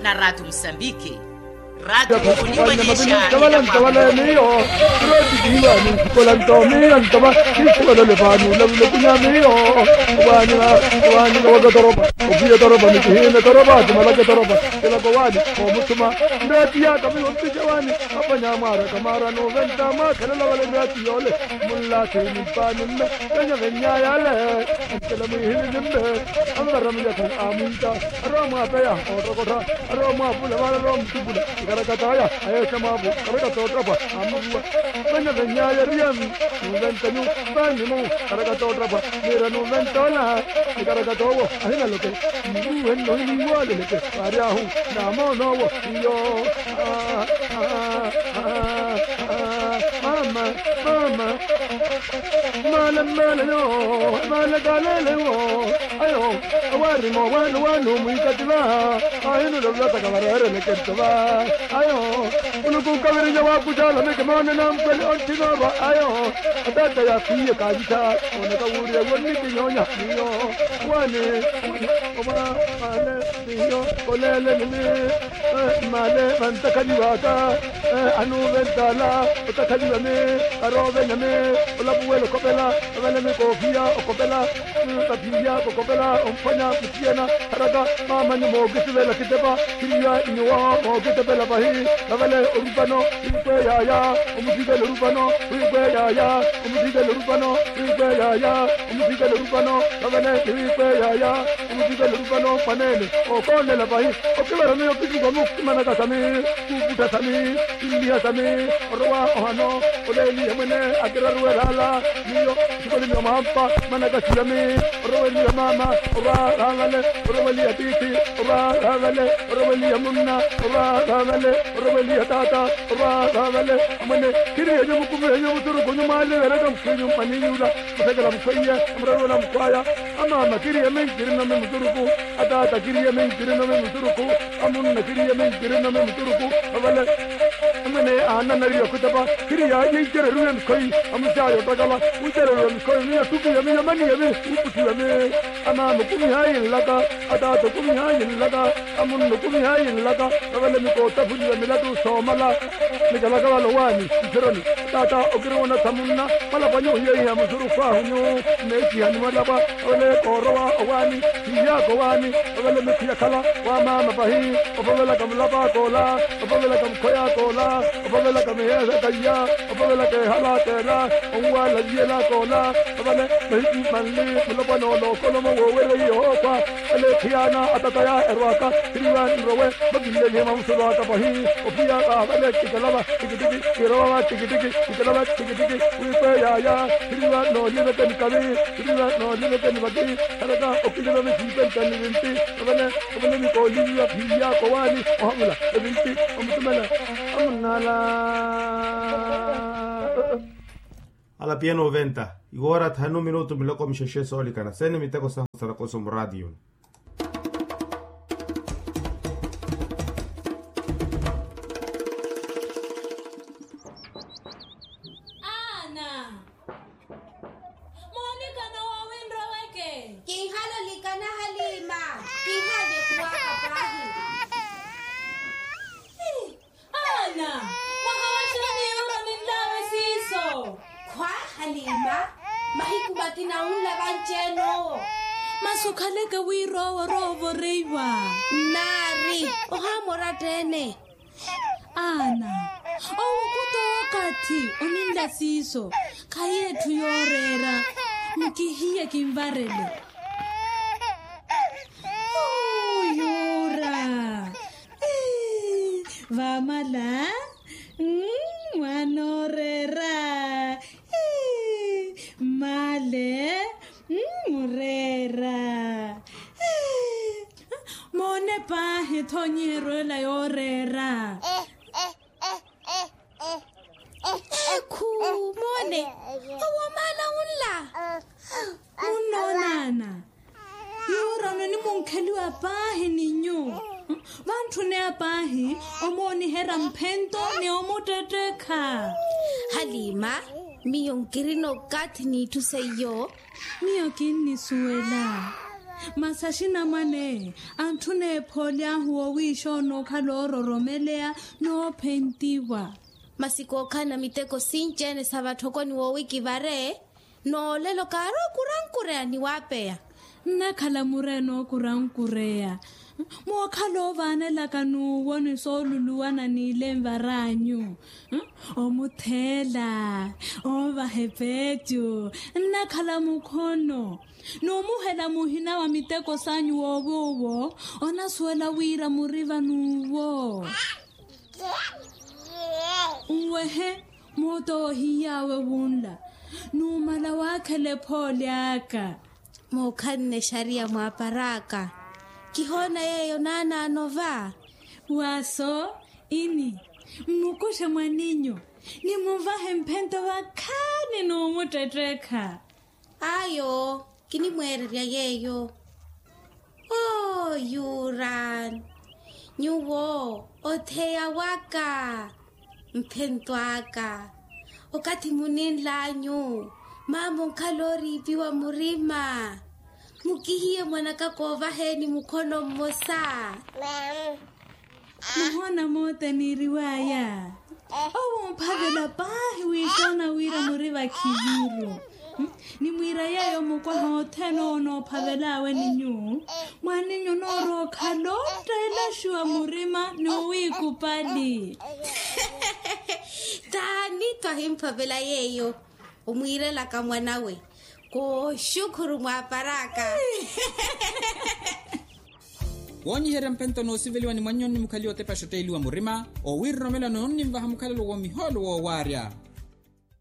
na Ratu Msambiki. Ratu unionyesha Karakataya, ayo kamabu, karakatotrapa, amabua, banya banya riam, nuventanu, banimo, karakatotrapa, mira nuventola, karakatowo, ahina loke, nuvenno iguale loke, ariahu, namo novo, yo, mama, mala no, mala galele wo, ayo, awarimo, wanu, muikatiba, ahino lovata kabarere leketova. Ayo, unuku kaveri jawabu jala me kemane nam pele ontino ba ayo, adata ya fiye kajita, onaka uri wonni kinyonya niyo, wane, oma male niyo, kolele nime, male mantakadiwata, anu ventala, utakadiwame, arobe name, olabuelo kopela, avele me kofia, okopela, tapiya, okopela, ompanya, mutiena, haraga, mama ni mogisivela kiteba, kiriya inywa, mogisivela bahi, avele urubano, uigwe yaya, umuzigele urubano, uigwe yaya, umuzigele urubano, uigwe yaya, umuzigele urubano, avele uigwe yaya, umuzigele urubano, panene, okone la bahi, okibara mi okisuga mukimanaga sami, kukuta sami, india sami, orwa ohano, oleli yamene, agiraruwe lala, niyo, sikoli mi omampa, managa siyami, orweli ya mama, orwa ravale, orweli ya titi, orwa ravale, orweli ya munna, orwa ravale, orweli ya tata, orwa ravale, amane, kiri ya jumu kumu ya jumu turu kunyu mali, veregam kunyu maninyuda, masagala mkwaya, amraruwa mkwaya, ama kiri ya men, kiri na men muturuku, atata kiri ya men, kiri na men muturuku, amunna kiri ya men, kiri na men muturuku, avale, amane, ahana nariyo kutaba, kiri ya yinkere ruya mkoi, amujayo tagala, ujere ruya mkoi, niya tuku ya mi, amani ya mi, uputu ya mi, ama mukumi hayin laka, atata kumi hayin laka, amunna kumi hayin laka, avale mikota fuli ya miladu somala, mikalaga wala wani, isirani, tata okirwana tamunna, malabanyo hiya ya msuru fahunyo, neki hani malaba, avale korowa awani, hiya kowani, avale mikiya kala, wa mama bahi, opavela kamlaba kola, opavela kamkoya kola, opavela kamheza kaya, opavela kehala kela, onwa lajela kola, avale mahiti manli, mulabano lo kolomo wowele yohokwa, ale kiyana atataya erwaka, kiriwan rowe, magile yema msulwaka bahi, ofiya avale kikalaba, tikitiki, kirowa tikitiki, kikalaba tikitiki, uipe yaya, kiriwan no libeten kami, kiriwan no libeten bagi, haraka okilaba misipen kanivinti, avale mikoli ya fiya kowani, ohamula, evinti, omutumela, amunala. Alla pieno 90, igora tanu minuto miloko misheshe soli kana sene miteko sa sarako radio. Masukhaleka wiro rovo reiwa nari ohamora tene ana wakati uninda siso kayetu yorera mkihiye kimvarele yora vamala wanorera male murera mone pahe thonyero la yorera mone awamala unla unonana yorana ni monkheli wa pahe ninyo vantu ne apahi omoni hera mphento ne omotetekha Halima miyonkirino kathi ni tuseyo miyo kinni suela masashina mane antune pholia huo wisho no kaloro romelea no pentiwa masiko kana miteko sinchene sabatoko ni wo wiki bare no lelo karo kurankure ni wapea na khala mureno kurankurea mo khalo vane la kanu woni so luluana ni lemvaranyu o muthela o vahepetu na khala mukhono no muhela muhina wa miteko sanyu wowo ona suela wira muriva nuwo uwehe moto hiyawe wunla numala wakhele pholiaka mokhanne sharia mwaparaka kihona yeyo nana nova waso ini mukushe mwaninyo ni muvahe mpento wakhani no muteteka ayo kini mwereria yeyo oh yuran nyuwo otheya waka mpento aka okati munin lanyu mambo kalori piwa murima mukihiye mwanaka kova heni mukhono mmosa muhona mote ni riwaya owo mphavela pahi wishona wira muriva khiviro ni mwira yayo mukwa hotheno no phavelawe ninyu mwaninyu no rokha lotela shua murima no wikupali tani twahimphavela yeyo umwirela ka mwanawe ko shukuru mwaparaka wonyihere mpento no siveliwa ni mwanyoni mukali otepa shoteli wa murima o wirromela no nimva hamukali lo miholo wo waria